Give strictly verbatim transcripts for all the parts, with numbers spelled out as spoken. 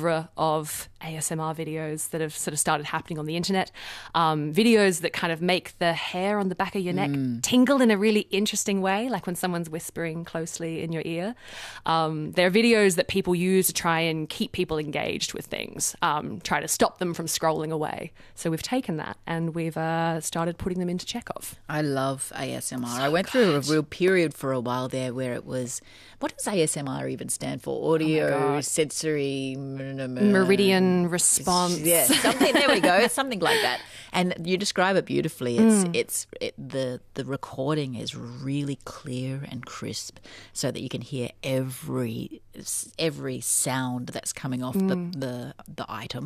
oeuvre of A S M R videos that have sort of started happening on the internet. Um, videos that kind of make the hair on the back of your neck mm. tingle in a really interesting way, like when someone's whispering closely in your ear. Um, there are videos that people use to try and keep people engaged with things, um, try to stop them from scrolling away. So we've taken that and we've uh, started putting them into Chekhov. I love A S M R. So I went good. through a real period for a while there where it was, what does A S M R even stand for? Audio, oh sensory... Meridian response. Yeah, something, there we go, something like that. And you describe it beautifully. It's Mm. it's it, the the recording is really clear and crisp, so that you can hear every every sound that's coming off mm. the, the the item,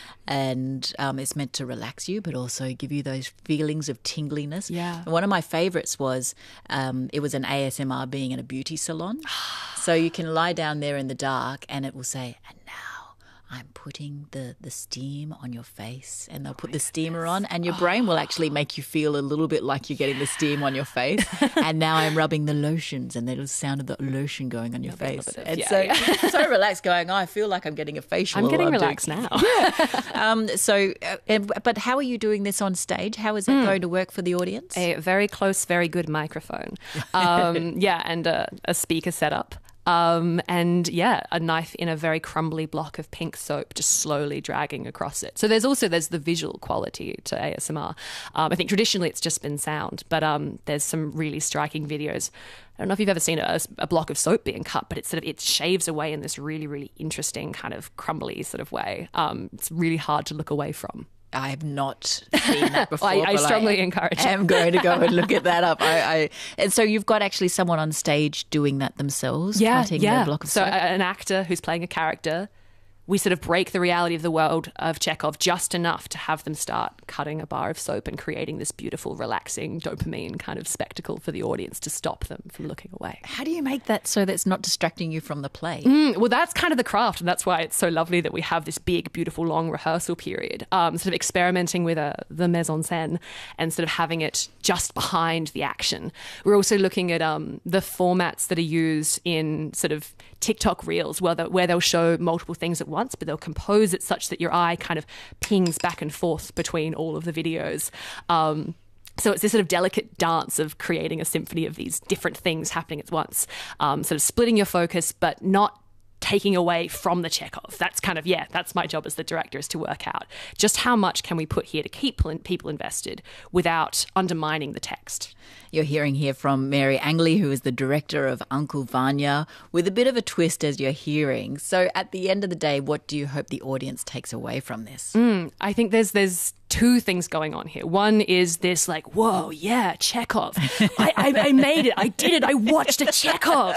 and um, it's meant to relax you, but also give you those feelings of tingliness. Yeah. One of my favourites was um, it was an A S M R being in a beauty salon, so you can lie down there in the dark, and it will say, "And now I'm putting the, the steam on your face," and they'll oh put the steamer on, and your brain will actually make you feel a little bit like you're getting the steam on your face. And now I'm rubbing the lotions, and there's the sound of the lotion going on your There'll face. Of, and yeah, so yeah. so relaxed going, oh, I feel like I'm getting a facial. I'm getting I'm relaxed doing... now. Yeah. Um, so, uh, but how are you doing this on stage? How is that mm. going to work for the audience? A very close, very good microphone. Um, yeah, and a, a speaker setup. Um, and yeah, a knife in a very crumbly block of pink soap just slowly dragging across it. So there's also, there's the visual quality to A S M R. Um, I think traditionally it's just been sound, but um, there's some really striking videos. I don't know if you've ever seen a, a block of soap being cut, but it sort of, it shaves away in this really, really interesting kind of crumbly sort of way. Um, it's really hard to look away from. I have not seen that before. I, I strongly I encourage it. I am going to go and look at that up. I, I, and so you've got actually someone on stage doing that themselves, yeah, cutting yeah. the block of so soap? So an actor who's playing a character, we sort of break the reality of the world of Chekhov just enough to have them start cutting a bar of soap and creating this beautiful, relaxing dopamine kind of spectacle for the audience to stop them from looking away. How do you make that so that it's not distracting you from the play? Mm, well, that's kind of the craft, and that's why it's so lovely that we have this big, beautiful, long rehearsal period, um, sort of experimenting with uh, the mise-en-scène and sort of having it just behind the action. We're also looking at um, the formats that are used in sort of TikTok reels where, the, where they'll show multiple things at once, but they'll compose it such that your eye kind of pings back and forth between all of the videos. Um, so it's this sort of delicate dance of creating a symphony of these different things happening at once, um, sort of splitting your focus, but not taking away from the Chekhov. That's kind of, yeah, that's my job as the director, is to work out just how much can we put here to keep people invested without undermining the text. You're hearing here from Mary Angley, who is the director of Uncle Vanya, with a bit of a twist as you're hearing. So at the end of the day, what do you hope the audience takes away from this? Mm, I think there's there's two things going on here. One is this like, whoa, yeah, Chekhov. I, I, I made it. I did it. I watched a Chekhov.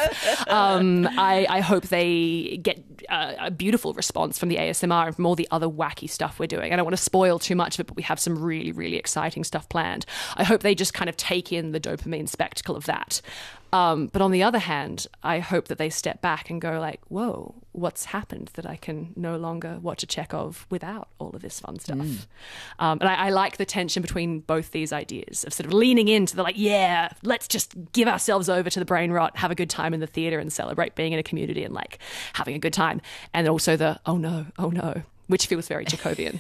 Um, I, I hope they get a, a beautiful response from the A S M R and from all the other wacky stuff we're doing. I don't want to spoil too much of it, but we have some really, really exciting stuff planned. I hope they just kind of take in the dopamine spectacle of that. Um, but on the other hand, I hope that they step back and go like, whoa, what's happened that I can no longer watch a Chekhov without all of this fun stuff. Mm. Um, and I, I like the tension between both these ideas of sort of leaning into the like, yeah, let's just give ourselves over to the brain rot, have a good time in the theatre and celebrate being in a community and like having a good time. And also the, oh no, oh no, which feels very Chekhovian.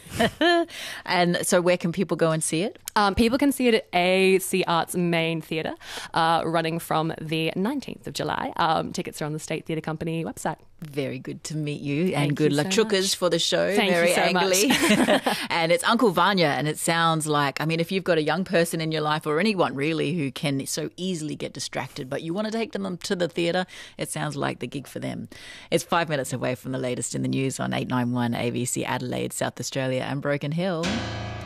And so where can people go and see it? Um, people can see it at A C Arts Main Theatre, uh, running from the nineteenth of July. Um, tickets are on the State Theatre Company website. Very good to meet you, Thank and good you luck so chukas much. for the show. Thank Mary you so Angley. much. And it's Uncle Vanya, and it sounds like, I mean, if you've got a young person in your life or anyone really who can so easily get distracted, but you want to take them to the theatre, it sounds like the gig for them. It's five minutes away from the latest in the news on eight ninety-one A B C Adelaide, South Australia and Broken Hill.